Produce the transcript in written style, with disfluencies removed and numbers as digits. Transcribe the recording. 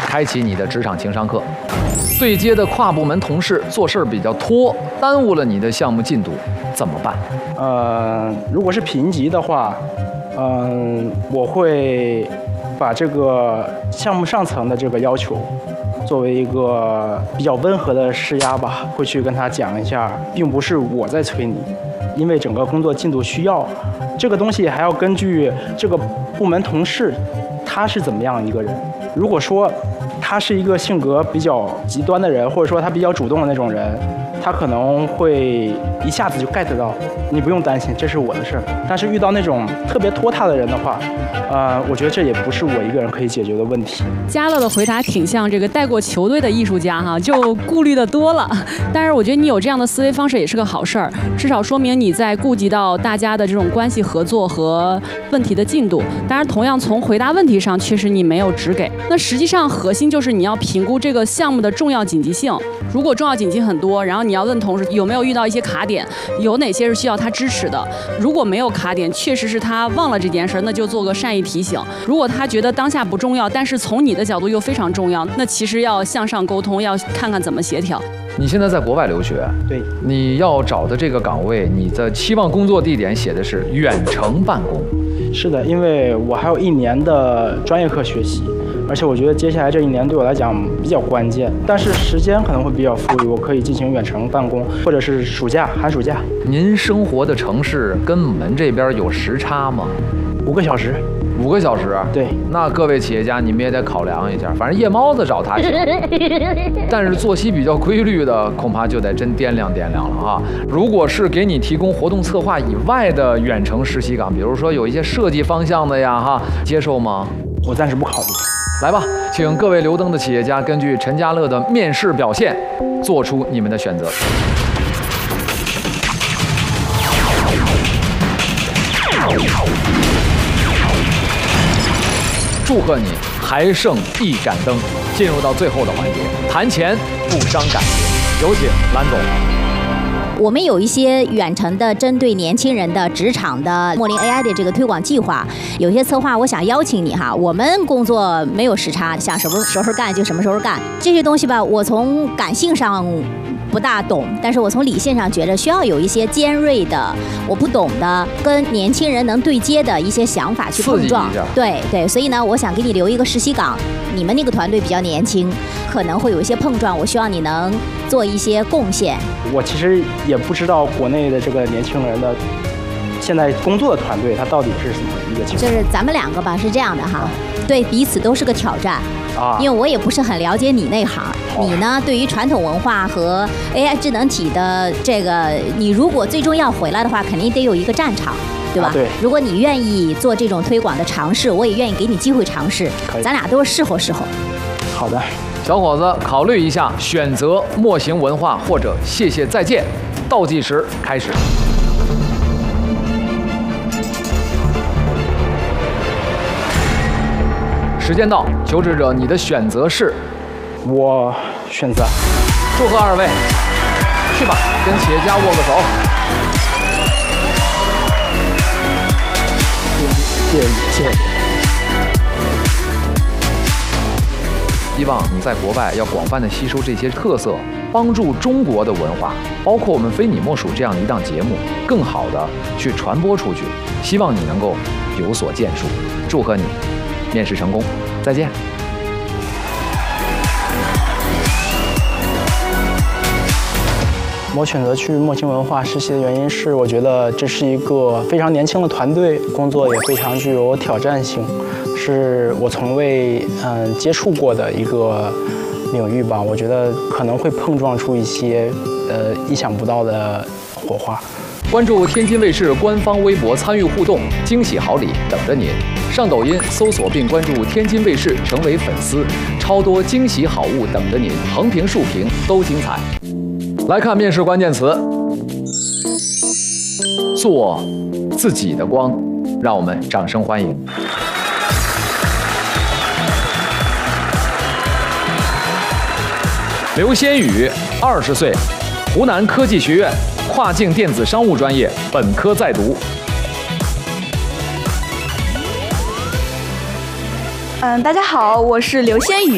开启你的职场情商课。对接的跨部门同事做事比较拖，耽误了你的项目进度，怎么办？ 如果是评级的话，我会把这个项目上层的这个要求作为一个比较温和的施压吧，会去跟他讲一下，并不是我在催你，因为整个工作进度需要，这个东西还要根据这个部门同事他是怎么样一个人。如果说他是一个性格比较极端的人，或者说他比较主动的那种人，他可能会一下子就 get 到，你不用担心，这是我的事儿。但是遇到那种特别拖沓的人的话，我觉得这也不是我一个人可以解决的问题。 嘉乐的回答挺像这个带过球队的艺术家哈，就顾虑的多了。但是我觉得你有这样的思维方式也是个好事儿，至少说明你在顾及到大家的这种关系合作和问题的进度。当然，同样从回答问题上，确实你没有只给。那实际上核心就是你要评估这个项目的重要紧急性。如果重要紧急很多，然后你要问同事有没有遇到一些卡点，有哪些是需要他支持的。如果没有卡点，确实是他忘了这件事，那就做个善意提醒。如果他觉得当下不重要，但是从你的角度又非常重要，那其实要向上沟通，要看看怎么协调。 你现在在国外留学， 对， 你要找的这个岗位，你的期望工作地点写的是远程办公。 是的，因为我还有1年的专业课学习，而且我觉得接下来这1年对我来讲比较关键，但是时间可能会比较富裕，我可以进行远程办公，或者是暑假、寒暑假。 您生活的城市跟我们这边有时差吗 ？5个小时。 5个小时？ 对。 那各位企业家，你们也得考量一下，反正夜猫子找他行，但是作息比较规律的，恐怕就得真掂量掂量了哈。如果是给你提供活动策划以外的远程实习岗，比如说有一些设计方向的呀哈，接受吗？ 我暂时不考虑。 来吧，请各位留灯的企业家根据陈家乐的面试表现，做出你们的选择。祝贺你还剩1盏灯，进入到最后的环节，谈钱不伤感情。有请蓝总。 我们有一些远程的针对年轻人的职场的墨林 AI 的这个推广计划，有些策划我想邀请你哈。我们工作没有时差，想什么时候干就什么时候干，这些东西吧，我从感性上不大懂，但是我从理性上觉得需要有一些尖锐的我不懂的跟年轻人能对接的一些想法去碰撞。对，所以呢，我想给你留一个实习岗，你们那个团队比较年轻，可能会有一些碰撞，我希望你能做一些贡献。 我其实也不知道国内的这个年轻人的现在工作的团队他到底是什么一个情况。 就是咱们2个吧，是这样的哈，对彼此都是个挑战。因为我也不是很了解你那行，你呢对于传统文化和 AI 智能体的这个，你如果最终要回来的话，肯定得有一个战场，对吧？ 对。 如果你愿意做这种推广的尝试，我也愿意给你机会尝试，咱俩都是适合。 好的， 小伙子，考虑一下，选择墨形文化或者谢谢再见。倒计时开始。时间到，求职者，你的选择是？ 我选择。 祝贺2位，去吧，跟企业家握个手。 谢谢。 希望你在国外要广泛的吸收这些特色，帮助中国的文化，包括我们非你莫属这样一档节目，更好的去传播出去。希望你能够有所建树。祝贺你，面试成功，再见。 我选择去墨形文化实习的原因是，我觉得这是一个非常年轻的团队，工作也非常具有挑战性，是我从未接触过的一个领域吧。我觉得可能会碰撞出一些意想不到的火花。 关注天津卫视官方微博参与互动，惊喜好礼等着您。上抖音搜索并关注天津卫视，成为粉丝，超多惊喜好物等着您，横屏竖屏都精彩。来看面试关键词：做自己的光。让我们掌声欢迎。刘先宇，20岁，湖南科技学院跨境电子商务专业本科在读。 大家好，我是刘先宇，